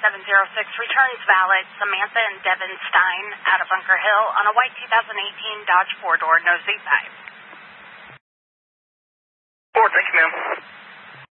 returns valid. Samantha and Devin Stein out of Bunker Hill on a white 2018 Dodge 4-door, no Z-pipe. 4, thank you, ma'am.